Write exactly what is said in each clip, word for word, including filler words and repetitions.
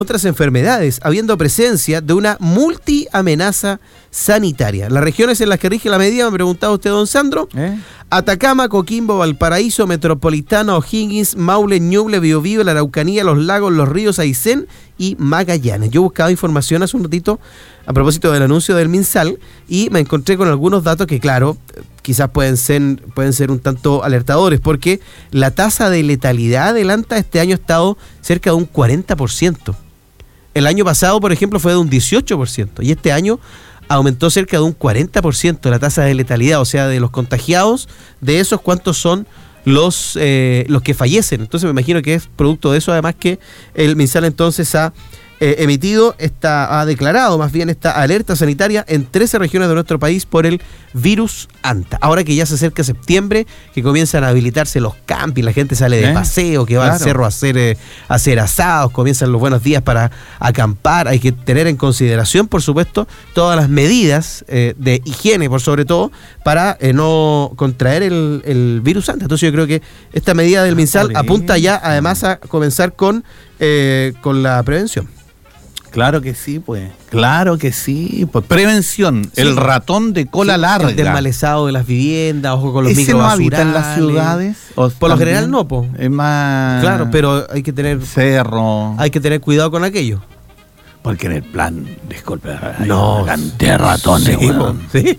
otras enfermedades, habiendo presencia de una multiamenaza sanitaria. Las regiones en las que rige la medida, me preguntaba usted, don Sandro, ¿Eh? Atacama, Coquimbo, Valparaíso, Metropolitana, O'Higgins, Maule, Ñuble, Biobío, la Araucanía, los lagos, los ríos, Aysén y Magallanes. Yo buscaba información hace un ratito a propósito del anuncio del MinSal y me encontré con algunos datos que, claro, quizás pueden ser, pueden ser un tanto alertadores, porque la tasa de letalidad del ANTA este año ha estado cerca de un cuarenta por ciento. El año pasado, por ejemplo, fue de un dieciocho por ciento y este año aumentó cerca de un cuarenta por ciento la tasa de letalidad, o sea, de los contagiados, de esos cuántos son los, eh, los que fallecen. Entonces me imagino que es producto de eso, además que el MinSal entonces ha eh, emitido, esta, ha declarado más bien esta alerta sanitaria en trece regiones de nuestro país por el virus ANTA. Ahora que ya se acerca septiembre, que comienzan a habilitarse los campings, la gente sale de ¿Eh? paseo, que va claro. al cerro a hacer, eh, a hacer asados, comienzan los buenos días para acampar. Hay que tener en consideración, por supuesto, todas las medidas eh, de higiene, por sobre todo, para eh, no contraer el, el virus ANTA. Entonces yo creo que esta medida del MinSal apunta ya además a comenzar con, eh, con la prevención. Claro que sí, pues. Claro que sí. Pues prevención. Sí. El ratón de cola sí, larga. El desmalezado de las viviendas, ojo con los microbasurales. ¿Ese no habita en las ciudades? Por también? Lo general no, po. Es más... Claro, pero hay que tener... Cerro. Hay que tener cuidado con aquello. Porque en el plan, disculpe, no, una cantidad de ratones, sí, bueno. ¿Sí?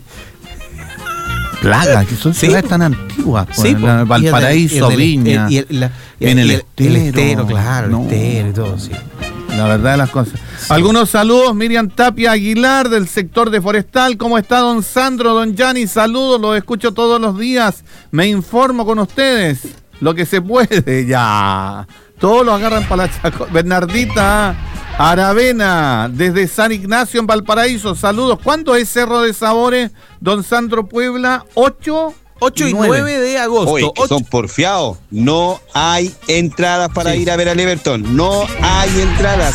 Plagas, que son sí, ciudades tan antiguas. Pues, sí, la, Valparaíso, y el, Viña. Y el, y el, y el, en el, el, estero, el estero, claro, no. el estero y todo, sí. La verdad de las cosas. Sí. Algunos saludos, Miriam Tapia Aguilar, del sector de Forestal. ¿Cómo está don Sandro, don Gianni? Saludos, los escucho todos los días. Me informo con ustedes lo que se puede ya. Todos los agarran para la Chaco. Bernardita Aravena, desde San Ignacio en Valparaíso. Saludos. ¿Cuándo es Cerro de Sabores, don Sandro Puebla? ¿ocho? ocho y nueve de agosto. Oye, que son porfiados. No hay entradas para sí. ir a ver al Everton. No hay entradas.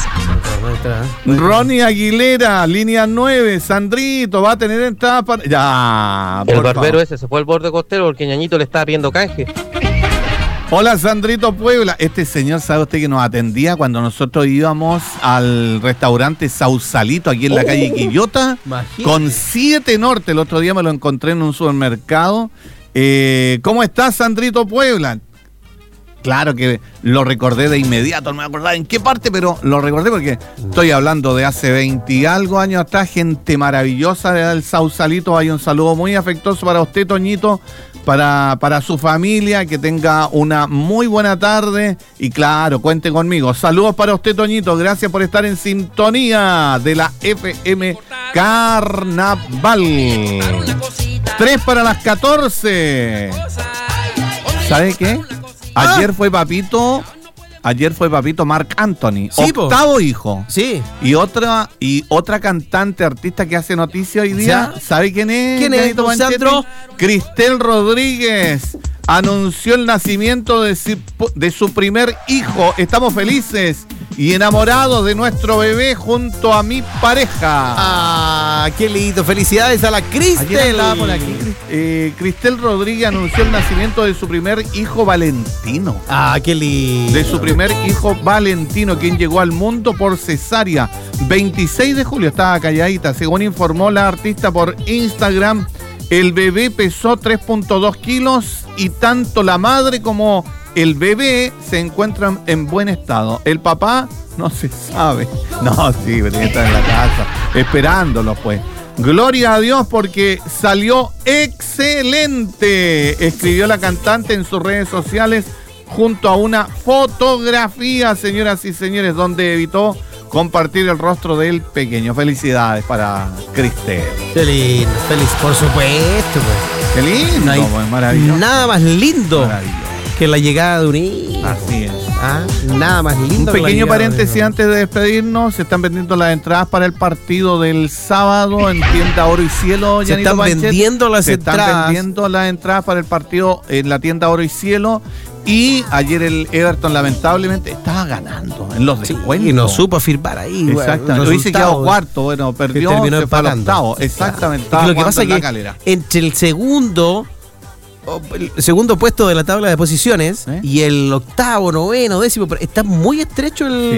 Ronnie Aguilera, línea nueve. Sandrito, va a tener entradas para... Ya, el barbero favor. Ese se fue al borde costero porque Ñañito le estaba pidiendo canje. Hola, Sandrito Puebla. Este señor, ¿sabe usted que nos atendía cuando nosotros íbamos al restaurante Sausalito aquí en la oh, calle Quillota? Imagínate. Con siete Norte. El otro día me lo encontré en un supermercado. Eh, ¿Cómo estás, Sandrito Puebla? Claro que lo recordé de inmediato, no me acordaba en qué parte, pero lo recordé porque estoy hablando de hace veinte y algo años atrás. Gente maravillosa del Sausalito. Hay un saludo muy afectuoso para usted, Toñito, para, para su familia, que tenga una muy buena tarde y claro, cuente conmigo. Saludos para usted, Toñito, gracias por estar en sintonía de la F M Carnaval. Tres para las catorce. ¿Sabe qué? Ayer fue papito, ayer fue papito Marc Anthony, sí, octavo po. hijo. Sí. Y otra y otra cantante, artista que hace noticia hoy día. ¿Ya? ¿Sabe quién es? ¿Quién es, don Sandro? Cristel Rodríguez anunció el nacimiento de su, de su primer hijo. Estamos felices y enamorados de nuestro bebé junto a mi pareja. Ah, qué lindo. Felicidades a la Cristel. Por aquí. Eh, Cristel Rodríguez anunció el nacimiento de su primer hijo Valentino. Ah, qué lindo. De su primer hijo Valentino, quien llegó al mundo por cesárea. veintiséis de julio, estaba calladita. Según informó la artista por Instagram, el bebé pesó tres punto dos kilos y tanto la madre como el bebé se encuentran en buen estado. El papá no se sabe. No, sí, pero está en la casa esperándolo, pues. Gloria a Dios porque salió excelente, escribió la cantante en sus redes sociales junto a una fotografía, señoras y señores, donde evitó compartir el rostro del pequeño. Felicidades para Cristel. Qué lindo, feliz, por supuesto. Pues. Qué lindo, no hay pues, maravilloso. Nada más lindo que la llegada de un hijo. Así es. Ah, nada más lindo. Un pequeño paréntesis antes de despedirnos. Se están vendiendo las entradas para el partido del sábado en tienda Oro y Cielo. Se están Banchet. vendiendo las se entradas. Se están vendiendo las entradas para el partido en la tienda Oro y Cielo. Y ayer el Everton lamentablemente estaba ganando en los descuentos. Sí, y no supo firmar ahí. Exactamente. Lo hice quedó cuarto, bueno, perdió, terminó se fue al octavo. Exactamente. Lo que pasa es que entre el segundo... el segundo puesto de la tabla de posiciones, ¿eh? Y el octavo, noveno, décimo, está muy estrecho el, sí.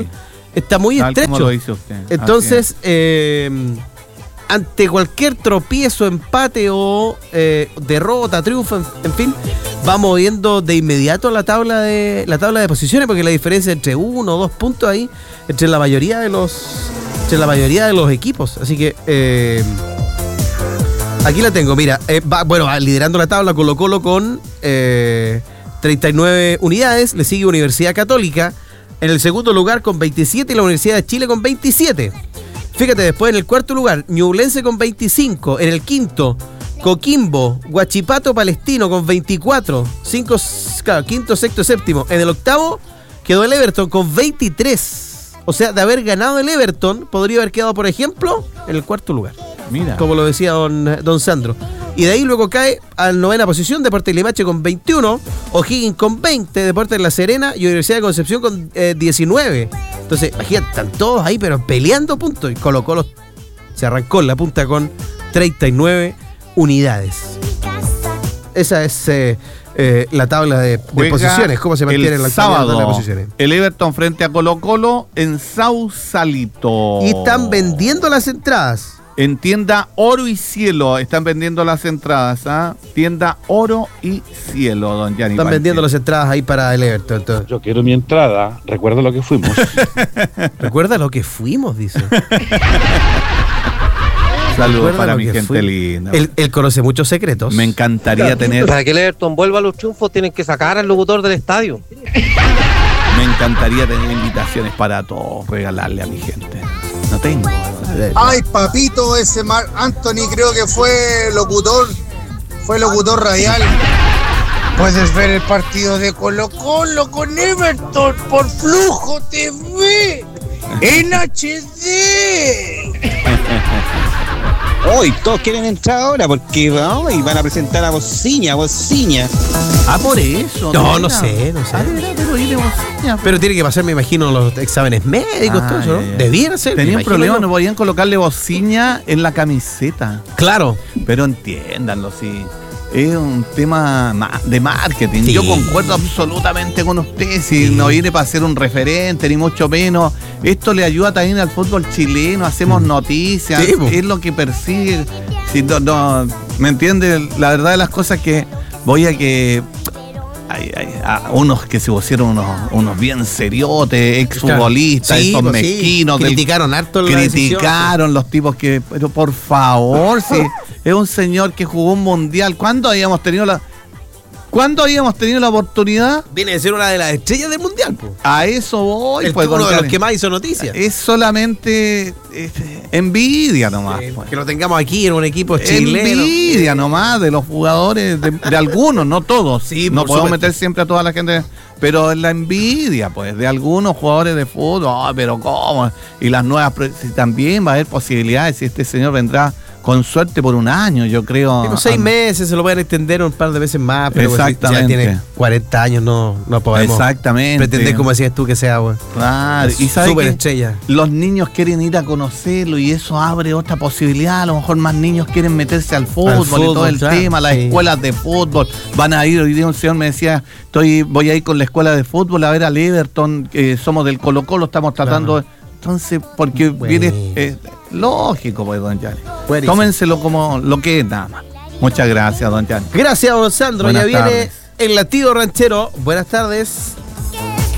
Está muy Tal estrecho. como lo dice usted. Entonces, eh, ante cualquier tropiezo, empate o eh, derrota, triunfo, en, en fin, va moviendo de inmediato la tabla de la tabla de posiciones, porque la diferencia entre uno o dos puntos ahí entre la mayoría de los entre la mayoría de los equipos. Así que eh, aquí la tengo, mira, eh, va, bueno, va liderando la tabla Colo Colo con eh, treinta y nueve unidades, le sigue Universidad Católica en el segundo lugar con veintisiete y la Universidad de Chile con veintisiete. Fíjate, después en el cuarto lugar, Ñublense con veinticinco. En el quinto, Coquimbo, Huachipato Palestino con veinticuatro. Cinco, claro, quinto, sexto, séptimo. En el octavo quedó el Everton con veintitrés. O sea, de haber ganado el Everton, podría haber quedado, por ejemplo, en el cuarto lugar. Mira. Como lo decía don, don Sandro. Y de ahí luego cae a la novena posición Deportes Limache con veintiuno, O'Higgins con veinte, Deportes La Serena y Universidad de Concepción con eh, diecinueve. Entonces, imagínate, están todos ahí, pero peleando puntos. Y Colo Colo se arrancó en la punta con treinta y nueve unidades. Esa es eh, eh, la tabla de, de posiciones, cómo se mantiene en la sábado, tabla de posiciones. El Everton frente a Colo Colo en Sausalito. Y están vendiendo las entradas. En tienda Oro y Cielo están vendiendo las entradas, ¿ah? Tienda Oro y Cielo, don Gianni. Están Panchi. vendiendo las entradas ahí para el Everton. Entonces. Yo quiero mi entrada, recuerda lo que fuimos. Recuerda lo que fuimos, dice. Saludos para lo mi que gente fui. linda. Él, él conoce muchos secretos. Me encantaría tener, Para que el Everton vuelva a los triunfos, tienen que sacar al locutor del estadio. me encantaría tener invitaciones para todos, regalarle a mi gente. No tengo. Ay, papito, ese Marc Anthony creo que fue locutor, fue locutor radial. Puedes ver el partido de Colo Colo con Everton por Flujo T V en H D. Hoy todos quieren entrar ahora porque hoy van a presentar a Bociña, Bociña. Ah, por eso. No, mira. no sé, no sé. Ah, mira, pero oye, Bociña. Pero tiene que pasar, me imagino, los exámenes médicos, Ah, todo eso, ¿no? ya, ya. Debiera ser. Tenía me un imagino problema, yo. no podían colocarle Bociña en la camiseta. Claro. Pero entiéndanlo, sí. Es un tema ma- de marketing. Sí. Yo concuerdo absolutamente con usted. Si sí. no viene para ser un referente, ni mucho menos. Esto le ayuda también al fútbol chileno. Hacemos noticias. Sí, es lo que persigue. Si no, no, ¿me entiende? La verdad de las cosas que voy a que... Hay, hay, a unos que se pusieron unos, unos bien seriotes, exfutbolistas, Sí, esos pues sí. mezquinos. del- Criticaron harto la Criticaron los tipos que, pero por favor, si es un señor que jugó un mundial, ¿cuándo habíamos tenido la ¿Cuándo habíamos tenido la oportunidad? Viene de ser una de las estrellas del mundial, po. A eso voy, El pues, uno don de los Gianni. que más hizo noticias. Es solamente eh, envidia nomás. Eh, pues. que lo tengamos aquí en un equipo chileno. Envidia nomás de los jugadores, de, de algunos, no todos. Sí, no por podemos supuesto. meter siempre a toda la gente, pero la envidia, pues, de algunos jugadores de fútbol. Ah, pero ¿cómo? Y las nuevas, pre- si también va a haber posibilidades, si este señor vendrá con suerte por un año, yo creo. Digo, seis a- meses se lo pueden extender un par de veces más, pero pues, Exactamente. ya tiene cuarenta años, no, no podemos Exactamente. pretender, como decías tú, que sea, güey. Claro, y ¿sabe Súper qué? estrella. Los niños quieren ir a conocerlo y eso abre otra posibilidad. A lo mejor más niños quieren meterse al fútbol, Al y todo fútbol, el claro, tema, las sí. escuelas de fútbol. Van a ir, hoy día un señor me decía, estoy, voy a ir con la escuela de fútbol a ver al Everton, que somos del Colo Colo, estamos tratando... Claro. Entonces, porque Bueno. viene... eh, lógico, pues, don Gianni. Buenísimo. Tómenselo como lo que es nada más. Muchas gracias, don Gianni. Gracias, don Sandro. Buenas ya viene tardes. el latido ranchero. Buenas tardes.